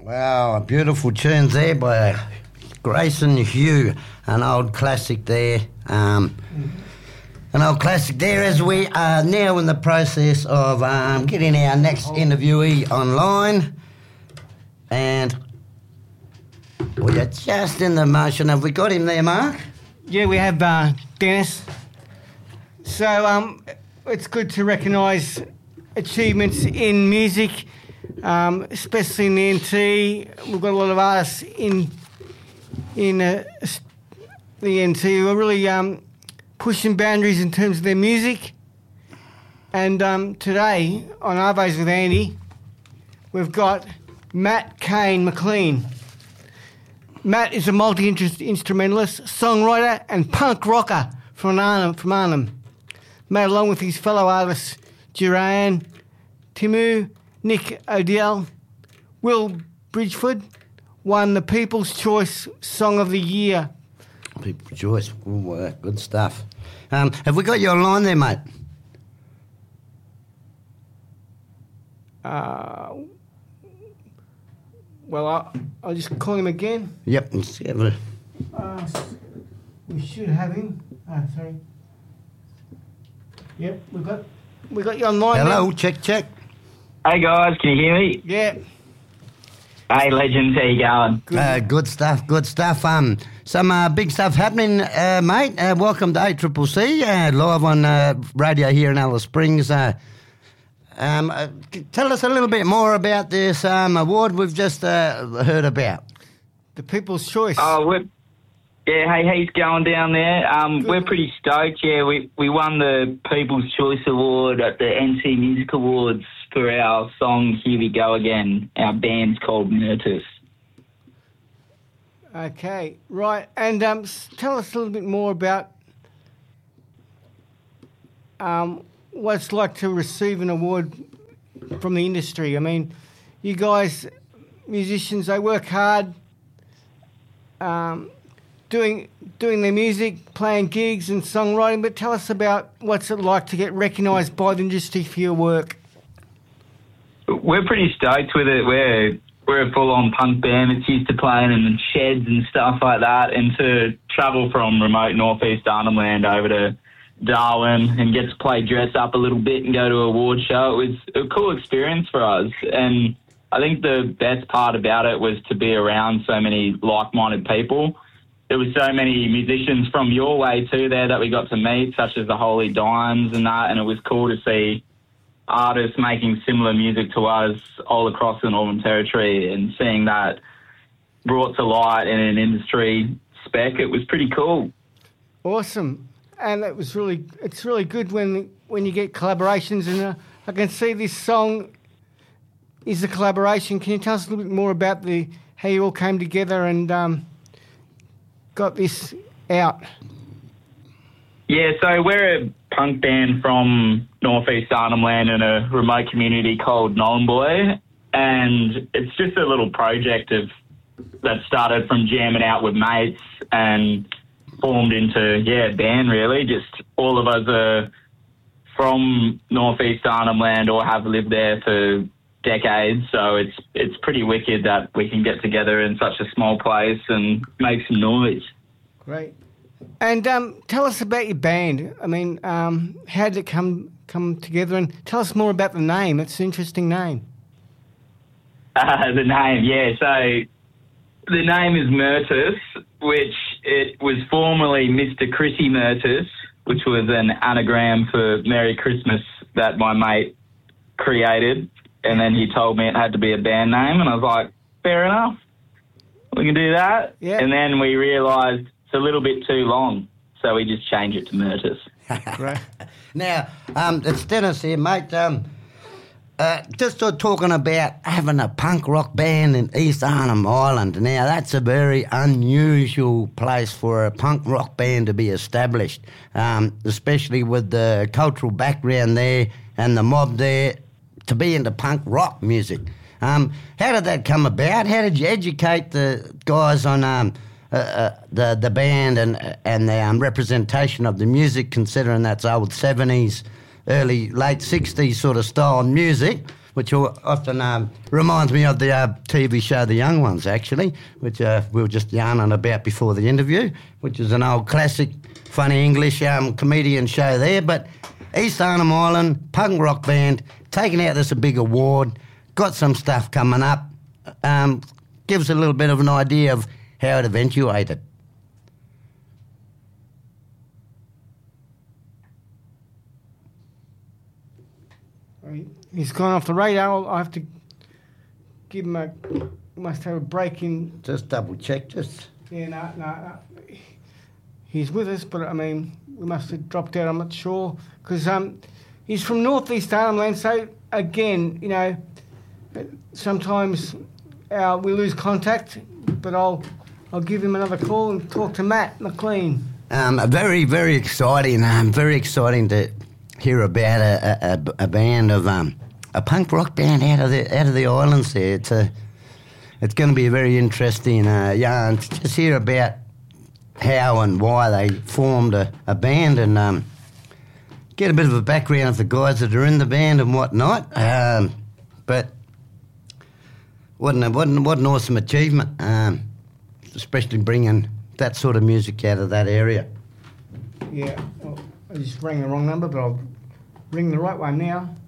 Wow, beautiful tunes there by Grayson Hugh, an old classic there. An old classic there as we are now in the process of getting our next interviewee online. And we are just in the motion. Have we got him there, Mark? Yeah, we have Dennis. So it's good to recognise achievements in music, especially in the NT. We've got a lot of artists in the NT who are really pushing boundaries in terms of their music. And today on Arvos with Andy, we've got Matt Kane McLean. Matt is a multi-instrumentalist, songwriter and punk rocker from Arnhem. Matt, along with his fellow artists Duran, Timu, Nick O'Dell, Will Bridgeford, won the People's Choice Song of the Year. People's Choice, good stuff. Have we got you online there, mate? Well, I'll just call him again. Yep. We should have him. Sorry. Yep, we got you online. Hello, now. check. Hey guys, can you hear me? Yeah. Hey legends, how you going? Good stuff. Some big stuff happening, mate. Welcome to ACCC, live on radio here in Alice Springs. Tell us a little bit more about this award we've just heard about. The People's Choice. Oh, hey, he's going down there. We're pretty stoked. Yeah, we won the People's Choice Award at the NT Music Awards for our song Here We Go Again. Our band's called Myrtus. Okay, right. And tell us a little bit more about what it's like to receive an award from the industry. I mean, you guys, musicians, they work hard doing their music, playing gigs and songwriting, but tell us about what's it like to get recognised by the industry for your work. We're pretty stoked with it. We're a full-on punk band. It's used to playing in sheds and stuff like that, and to travel from remote northeast Arnhem Land over to Darwin and get to play dress up a little bit and go to an award show, it was a cool experience for us. And I think the best part about it was to be around so many like-minded people. There was so many musicians from your way too there that we got to meet, such as the Holy Dimes and that, and it was cool to see artists making similar music to us all across the Northern Territory, and seeing that brought to light in an industry spec. It was pretty cool. Awesome. And it's really good when you get collaborations, and I can see this song is a collaboration. Can you tell us a little bit more about how you all came together and got this out? Yeah, so we're a punk band from northeast Arnhem Land in a remote community called Nhulunbuy, and it's just a little project that started from jamming out with mates and formed into a band really. Just all of us are from northeast Arnhem Land or have lived there for decades, so it's pretty wicked that we can get together in such a small place and make some noise. Great. And tell us about your band. I mean, how did it come together? And tell us more about the name. It's an interesting name. The name, yeah. So the name is Myrtus, which it was formerly Mr. Chrissy Myrtus, which was an anagram for Merry Christmas that my mate created. And then he told me it had to be a band name, and I was like, fair enough. We can do that. Yeah. And then we realised it's a little bit too long, so we just changed it to Myrtus. Right. Now, it's Dennis here, mate. Just talking about having a punk rock band in East Arnhem Island. Now, that's a very unusual place for a punk rock band to be established, especially with the cultural background there and the mob there, to be into punk rock music. How did that come about? How did you educate the guys on the band and the representation of the music, considering that's old 70s, late 60s sort of style music, which often reminds me of the TV show The Young Ones, actually, which we were just yarning about before the interview, which is an old classic, funny English comedian show there. But East Arnhem Island, punk rock band, taking out this big award, got some stuff coming up, gives a little bit of an idea of how it eventuated. He's gone off the radar. I have to give him must have a break in. Just double check, just. Yeah, no. He's with us, but I mean, we must have dropped out, I'm not sure. Because he's from North East Arnhem Land, so again, you know, sometimes we lose contact, but I'll give him another call and talk to Matt McLean. Very, very exciting. Very exciting to hear about a band of a punk rock band out of the islands there. It's going to be a very interesting yarn to just hear about how and why they formed a band and get a bit of a background of the guys that are in the band and whatnot. But what an awesome achievement, especially bringing that sort of music out of that area. Yeah, well, I just rang the wrong number, but I'll ring the right one now.